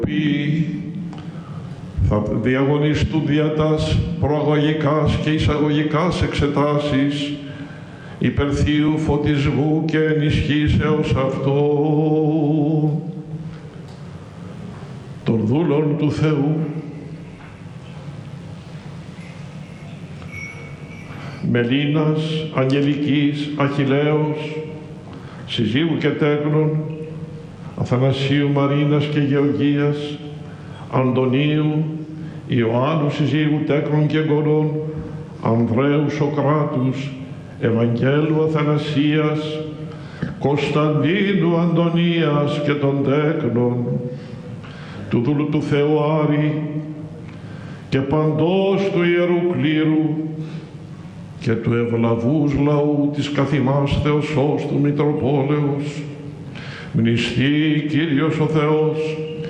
Θα διαγωνιστούν δια τας προαγωγικάς και εισαγωγικάς εξετάσεις υπερθείου φωτισμού και ενισχύσεως αυτό των δούλων του Θεού, Μελίνας, Αγγελικής, Αχιλλέως, συζύγου και τέκνων, Αθανασίου, Μαρίνας και Γεωργίας, Αντωνίου, Ιωάννου συζύγου τέκνων και γονών, Ανδρέου Σοκράτους, Ευαγγέλου Αθανασίας, Κωνσταντίνου Αντωνίας και των τέκνων, του δούλου του Θεού Άρη και παντός του Ιερού Κλήρου και του ευλαβούς λαού της καθημάς Θεοσώστου Μητροπόλεως, μνηστεί Κύριος ο Θεός,